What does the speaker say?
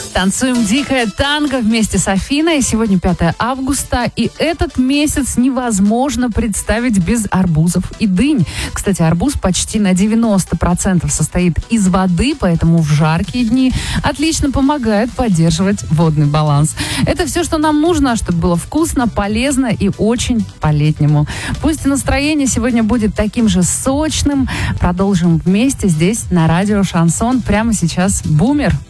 Танцуем дикое танго вместе с Афиной. Сегодня 5 августа, и этот месяц невозможно представить без арбузов и дынь. Кстати, арбуз почти на 90% состоит из воды, поэтому в жаркие дни отлично помогает поддерживать водный баланс. Это все, что нам нужно, чтобы было вкусно, полезно и очень по-летнему. Пусть настроение сегодня будет таким же сочным. Продолжим вместе здесь на радио Шансон. Прямо сейчас «Бумер».